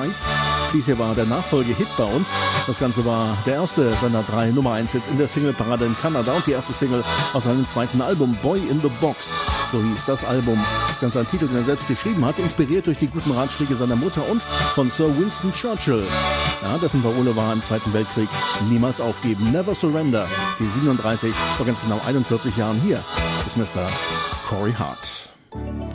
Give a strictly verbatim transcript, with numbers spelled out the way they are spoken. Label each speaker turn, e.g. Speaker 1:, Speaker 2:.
Speaker 1: Right. Dies hier war der Nachfolgehit bei uns. Das Ganze war der erste seiner drei Nummer eins Hits in der Singleparade in Kanada und die erste Single aus seinem zweiten Album Boy in the Box. So hieß das Album. Das Ganze ein Titel, den er selbst geschrieben hat, inspiriert durch die guten Ratschläge seiner Mutter und von Sir Winston Churchill. Ja, dessen Parole war im Zweiten Weltkrieg: niemals aufgeben, never surrender. Die siebenunddreißig, vor ganz genau einundvierzig Jahren hier ist Mister Corey Hart.